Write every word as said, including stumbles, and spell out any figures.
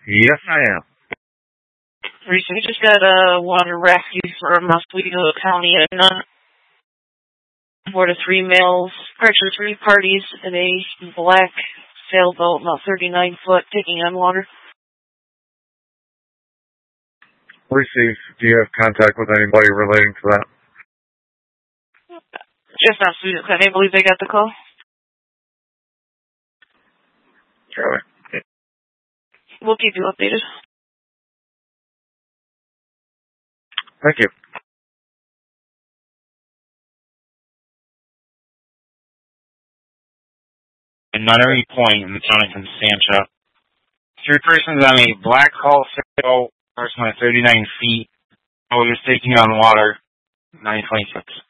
Yes, I am. Recently just got a water rescue from Oswego County and none for the three males, actually three parties in a black sailboat, about thirty-nine foot, taking on water. Received. Do you have contact with anybody relating to that? Just not Sweden. I can't believe they got the call. Really? We'll keep you updated. Thank you. In Monterey Point in the county from Sancho. Three persons on a black hull sail, approximately thirty-nine feet. Oh, just taking on water, nine twenty-six.